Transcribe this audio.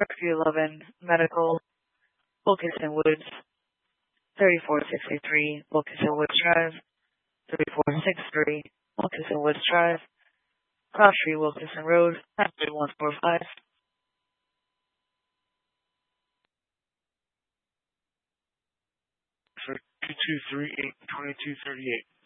Rescue 11 Medical, Wilkinson Woods, 3463 Wilkinson Woods Drive, 3463 Wilkinson Woods Drive, Crabtree Wilkinson Road, 93145. For 2238 2238.